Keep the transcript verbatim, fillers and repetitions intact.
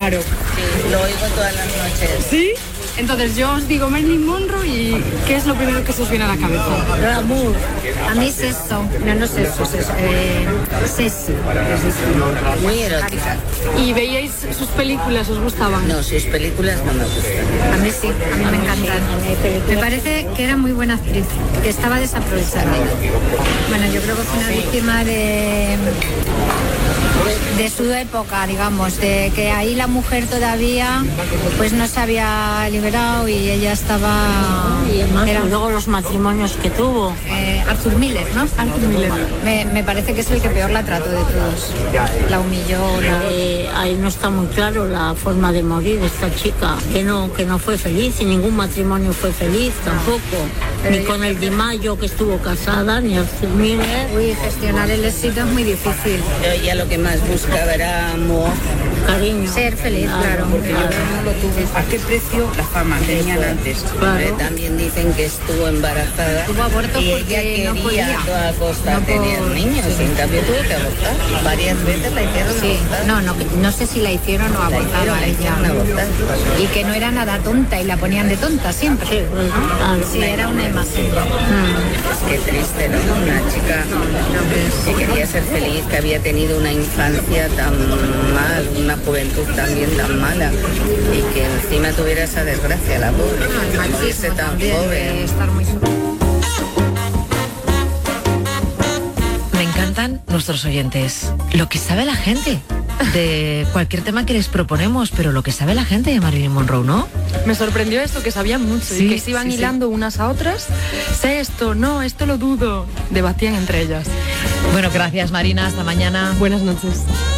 Claro. Sí, lo oigo todas las noches. ¿Sí? Entonces yo os digo Marilyn Monroe y ¿qué es lo primero que se os viene a la cabeza? Glamour. A mí es eso. No, no es eso. Es eso. Eh, sexy. Muy erótica. ¿Y veíais sus películas? ¿Os gustaban? No, sus películas no me gustan. A mí sí, a mí me encantan. Me parece que era muy buena actriz, que estaba desaprovechada. Bueno, yo creo que fue una víctima de... de su época, digamos, de que ahí la mujer todavía pues no se había liberado y ella estaba... Y además, era... luego los matrimonios que tuvo. Eh, Arthur Miller, ¿no? Arthur Miller. Me, me parece que es el que peor la trató de todos. La humilló. La... Eh, ahí no está muy claro la forma de morir de esta chica, que no, que no fue feliz y ningún matrimonio fue feliz tampoco. Pero ni con el Di Maggio, que estuvo casada, ni Arthur Miller. Uy, gestionar el éxito es muy difícil. Ella lo que más buscaba era amor, cariño. Ser feliz, claro. claro porque claro. yo no lo tuve. ¿A qué precio la fama tenían antes? Claro. También dicen que estuvo embarazada. Tuvo aborto y porque ella quería no podía. a toda costa no tener por... niños. Sí. En cambio tuvo que abortar. Varias veces la hicieron sí. abortar. No, no, no sé si la hicieron o abortaba ella. Y que no era nada tonta y la ponían de tonta siempre. Sí, pues, ah, sí era una imagen. Mm. Es que triste, ¿no? Una chica que quería ser feliz, que había tenido una infancia tan mal, una juventud también tan mala y que encima tuviera esa desgracia, la pobre, no, que morirse tan joven. Estar muy... Me encantan nuestros oyentes, lo que sabe la gente de cualquier tema que les proponemos, pero lo que sabe la gente de Marilyn Monroe, ¿no? Me sorprendió esto, que sabían mucho sí, y que se iban sí, hilando sí. unas a otras. Sé esto, no, esto lo dudo. Debatían entre ellas. Bueno, gracias Marina, hasta mañana. Buenas noches.